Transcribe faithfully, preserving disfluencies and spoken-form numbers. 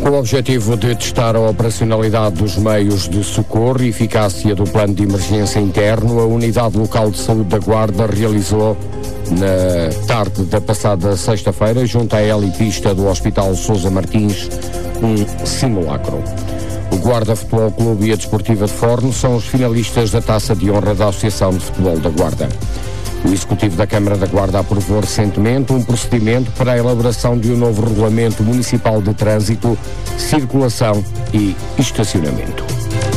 Com o objetivo de testar a operacionalidade dos meios de socorro e eficácia do plano de emergência interno, a Unidade Local de Saúde da Guarda realizou, na tarde da passada sexta-feira, junto à helipista do Hospital Sousa Martins, um simulacro. O Guarda Futebol Clube e a Desportiva de Forno são os finalistas da Taça de Honra da Associação de Futebol da Guarda. O Executivo da Câmara da Guarda aprovou recentemente um procedimento para a elaboração de um novo Regulamento Municipal de Trânsito, Circulação e Estacionamento.